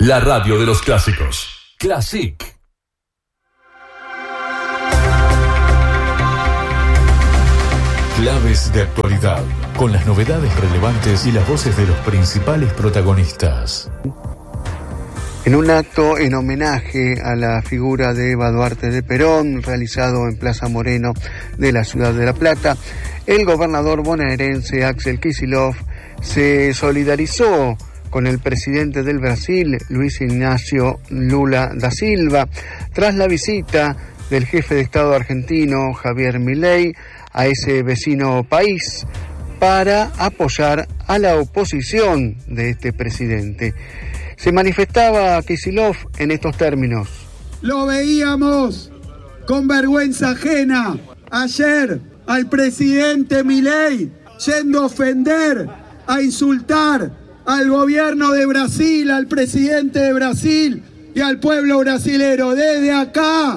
La radio de los clásicos. Classic. Claves de actualidad, con las novedades relevantes y las voces de los principales protagonistas. En un acto en homenaje a la figura de Eva Duarte de Perón, realizado en Plaza Moreno de la ciudad de La Plata, el gobernador bonaerense Axel Kicillof se solidarizó con el presidente del Brasil, Luis Ignacio Lula da Silva, tras la visita del jefe de Estado argentino, Javier Milei, a ese vecino país para apoyar a la oposición de este presidente. Se manifestaba Kicillof en estos términos. Lo veíamos con vergüenza ajena ayer al presidente Milei yendo a ofender, a insultar al gobierno de Brasil, al presidente de Brasil y al pueblo brasilero. Desde acá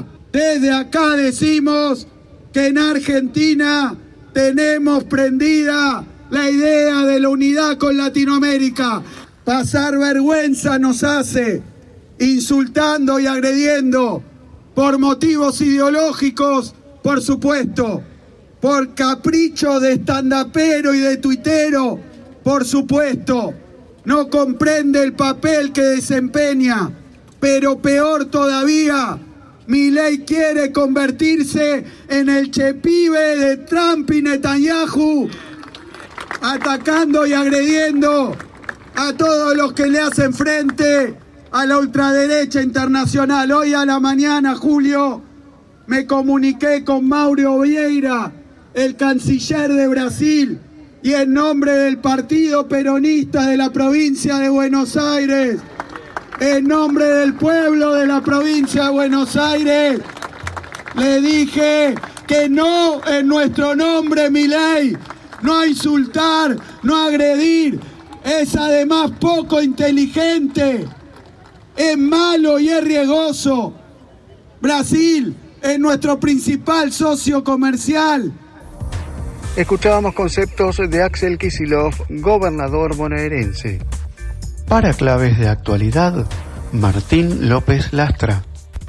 decimos que en Argentina tenemos prendida la idea de la unidad con Latinoamérica. Pasar vergüenza nos hace, insultando y agrediendo por motivos ideológicos, por supuesto, por capricho de estandapero y de tuitero, por supuesto. No comprende el papel que desempeña, pero peor todavía, Milei quiere convertirse en el chepibe de Trump y Netanyahu, atacando y agrediendo a todos los que le hacen frente a la ultraderecha internacional. Hoy a la mañana, Julio, me comuniqué con Mauro Vieira, el canciller de Brasil, y en nombre del Partido Peronista de la provincia de Buenos Aires, en nombre del pueblo de la provincia de Buenos Aires, le dije que no en nuestro nombre, Milei, no a insultar, no a agredir. Es además poco inteligente, es malo y es riesgoso. Brasil es nuestro principal socio comercial. Escuchábamos conceptos de Axel Kicillof, gobernador bonaerense. Para claves de actualidad, Martín López Lastra.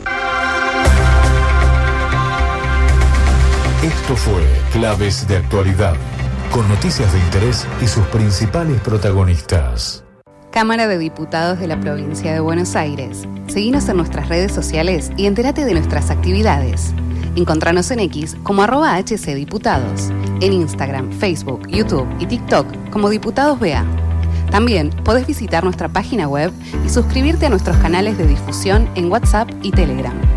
Esto fue Claves de Actualidad, con noticias de interés y sus principales protagonistas. Cámara de Diputados de la Provincia de Buenos Aires. Seguinos en nuestras redes sociales y entérate de nuestras actividades. Encontranos en X como @HCDiputados, en Instagram, Facebook, YouTube y TikTok como Diputados BA. También podés visitar nuestra página web y suscribirte a nuestros canales de difusión en WhatsApp y Telegram.